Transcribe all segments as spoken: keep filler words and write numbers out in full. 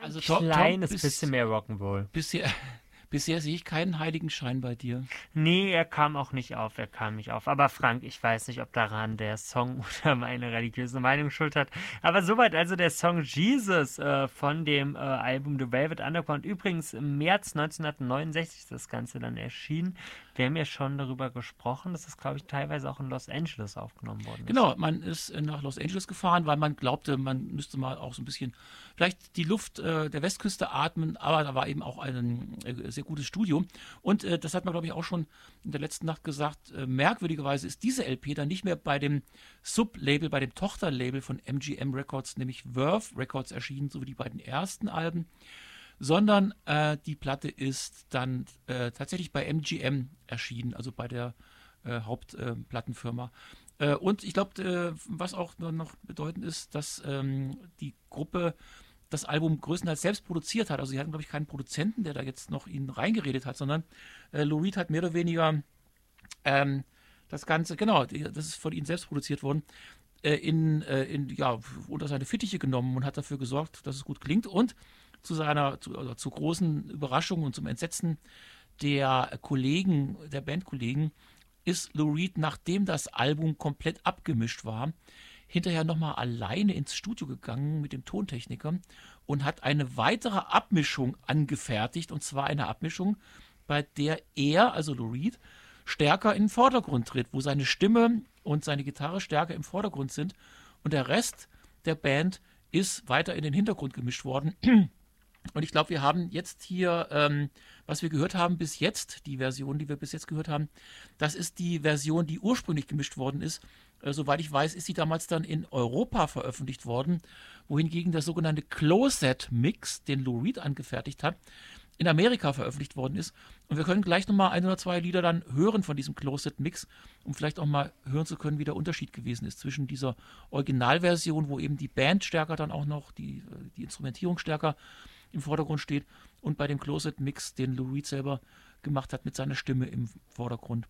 Also Tom, Tom kleines bis, bisschen mehr Rock'n'Roll. bisher, bisher sehe ich keinen Heiligenschein bei dir. Nee, er kam auch nicht auf, er kam nicht auf. Aber Frank, ich weiß nicht, ob daran der Song oder meine religiöse Meinung schuld hat. Aber soweit also der Song Jesus äh, von dem äh, Album The Velvet Underground. Übrigens im März neunzehnhundertneunundsechzig ist das Ganze dann erschienen. Wir haben ja schon darüber gesprochen, dass das, glaube ich, teilweise auch in Los Angeles aufgenommen worden ist. Genau, man ist äh, nach Los Angeles gefahren, weil man glaubte, man müsste mal auch so ein bisschen vielleicht die Luft äh, der Westküste atmen, aber da war eben auch ein äh, sehr gutes Studio. Und äh, das hat man, glaube ich, auch schon in der letzten Nacht gesagt. Äh, merkwürdigerweise ist diese L P dann nicht mehr bei dem Sublabel, bei dem Tochterlabel von M G M Records, nämlich Verve Records erschienen, so wie die beiden ersten Alben, sondern äh, die Platte ist dann äh, tatsächlich bei M G M erschienen, also bei der äh, Hauptplattenfirma. Äh, äh, und ich glaube, äh, was auch noch bedeutend ist, dass ähm, die Gruppe das Album größtenteils selbst produziert hat. Also sie hatten, glaube ich, keinen Produzenten, der da jetzt noch ihnen reingeredet hat, sondern äh, Lou Reed hat mehr oder weniger ähm, das Ganze, genau, das ist von ihnen selbst produziert worden, äh, in, äh, in, ja, unter seine Fittiche genommen und hat dafür gesorgt, dass es gut klingt. Und zu seiner, zu, also zur großen Überraschung und zum Entsetzen der Kollegen, der Bandkollegen, ist Lou Reed, nachdem das Album komplett abgemischt war, hinterher nochmal alleine ins Studio gegangen mit dem Tontechniker und hat eine weitere Abmischung angefertigt, und zwar eine Abmischung, bei der er, also Lou Reed, stärker in den Vordergrund tritt, wo seine Stimme und seine Gitarre stärker im Vordergrund sind und der Rest der Band ist weiter in den Hintergrund gemischt worden. Und ich glaube, wir haben jetzt hier, ähm, was wir gehört haben bis jetzt, die Version, die wir bis jetzt gehört haben, das ist die Version, die ursprünglich gemischt worden ist. Äh, soweit ich weiß, ist sie damals dann in Europa veröffentlicht worden, wohingegen der sogenannte Closet-Mix, den Lou Reed angefertigt hat, in Amerika veröffentlicht worden ist. Und wir können gleich nochmal ein oder zwei Lieder dann hören von diesem Closet-Mix, um vielleicht auch mal hören zu können, wie der Unterschied gewesen ist zwischen dieser Originalversion, wo eben die Band stärker dann auch noch, die, die Instrumentierung stärker im Vordergrund steht, und bei dem Closet-Mix, den Lou Reed selber gemacht hat mit seiner Stimme im Vordergrund.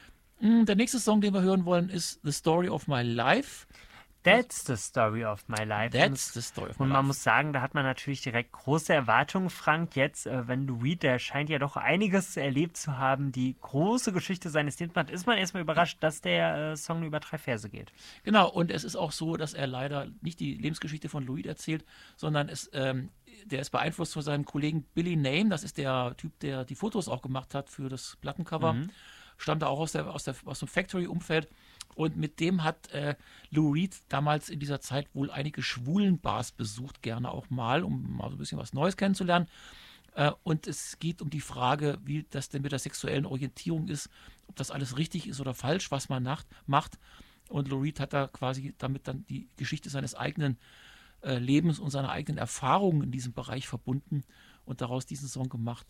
Der nächste Song, den wir hören wollen, ist The Story of My Life. That's the story of my life. That's the story of my Und man life. muss sagen, da hat man natürlich direkt große Erwartungen, Frank. Jetzt, äh, wenn Lou Reed, der scheint ja doch einiges erlebt zu haben, die große Geschichte seines Lebens macht, ist man erstmal überrascht, dass der äh, Song über drei Verse geht. Genau, und es ist auch so, dass er leider nicht die Lebensgeschichte von Lou Reed erzählt, sondern es, ähm, der ist beeinflusst von seinem Kollegen Billy Name. Das ist der Typ, der die Fotos auch gemacht hat für das Plattencover. Mhm. Stammte auch aus, der, aus, der, aus dem Factory-Umfeld. Und mit dem hat äh, Lou Reed damals in dieser Zeit wohl einige Schwulenbars besucht, gerne auch mal, um mal so ein bisschen was Neues kennenzulernen. Äh, und es geht um die Frage, wie das denn mit der sexuellen Orientierung ist, ob das alles richtig ist oder falsch, was man nacht, macht. Und Lou Reed hat da quasi damit dann die Geschichte seines eigenen äh, Lebens und seiner eigenen Erfahrungen in diesem Bereich verbunden und daraus diesen Song gemacht.